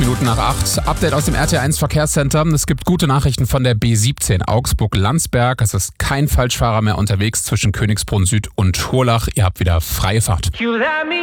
Minuten nach 8. Update aus dem RT1 Verkehrscenter. Es gibt gute Nachrichten von der B17 Augsburg-Landsberg. Es ist kein Falschfahrer mehr unterwegs zwischen Königsbrunn Süd und Hurlach. Ihr habt wieder freie Fahrt.